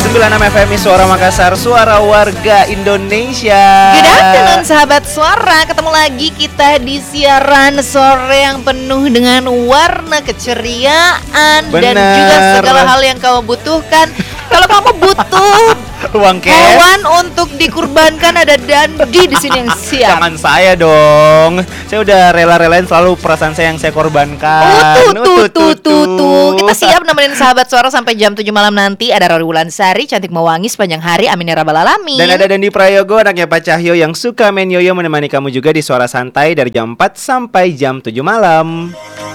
96 FMI Suara Makassar, suara warga Indonesia. Good afternoon sahabat suara. Ketemu lagi kita di siaran sore yang penuh dengan warna keceriaan. Bener. Dan juga segala hal yang kamu butuhkan. Kalau kamu butuh Uang cash. hewan untuk dikurbankan, ada Dandi di sini yang siap. Jangan saya dong. Saya udah rela-relain selalu perasaan saya yang saya korbankan. Tuh. Kita siap nemenin sahabat suara sampai jam 7 malam nanti. Ada Rori Wulansari, cantik mewangi sepanjang hari. Amin ya rabbal alamin. Dan ada Dandi Prayogo, anaknya Pak Cahyo yang suka main yoyo, menemani kamu juga di Suara Santai dari jam 4 sampai jam 7 malam.